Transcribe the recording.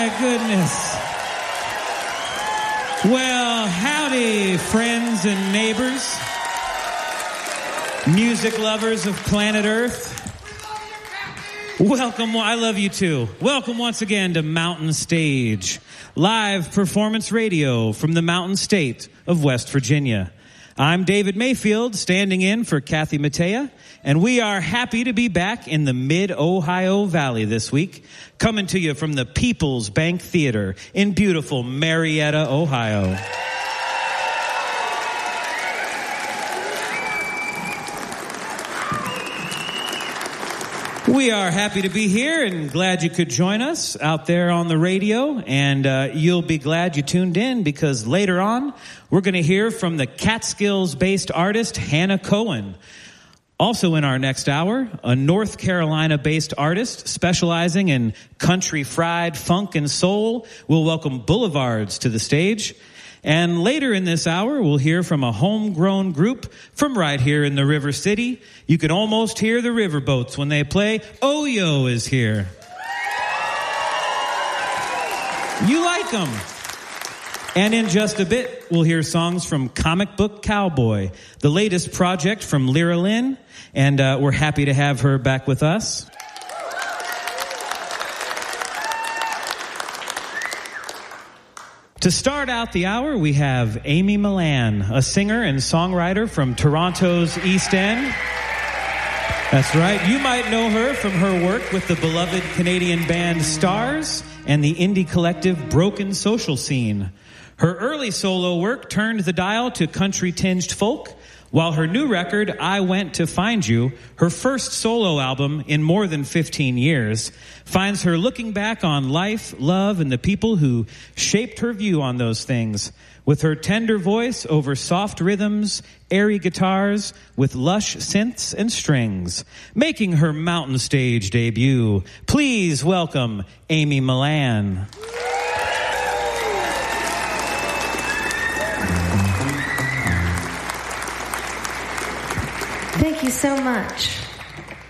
my goodness. Well, howdy, friends and neighbors, music lovers of planet Earth. Welcome, I love you too. Welcome once again to Mountain Stage, live performance radio from the Mountain State of West Virginia. I'm David Mayfield, standing in for Kathy Mattea, and we are happy to be back in the Mid-Ohio Valley this week, coming to you from the People's Bank Theater in beautiful Marietta, Ohio. We are happy to be here and glad you could join us out there on the radio. And you'll be glad you tuned in because later on, we're going to hear from the Catskills-based artist Hannah Cohen. Also in our next hour, a North Carolina-based artist specializing in country fried funk and soul will welcome Boulevards to the stage. And later in this hour, we'll hear from a homegrown group from right here in the River City. You can almost hear the riverboats when they play. Oyo is here. You like them. And in just a bit, we'll hear songs from Comic Book Cowboy, the latest project from Lyra Lynn. And we're happy to have her back with us. To start out the hour, we have Amy Millan, a singer and songwriter from Toronto's East End. That's right. You might know her from her work with the beloved Canadian band Stars and the indie collective Broken Social Scene. Her early solo work turned the dial to country-tinged folk, while her new record, I Went to Find You, her first solo album in more than 15 years, finds her looking back on life, love, and the people who shaped her view on those things. With her tender voice over soft rhythms, airy guitars, with lush synths and strings. Making her Mountain Stage debut, please welcome Amy Millan. Thank you so much.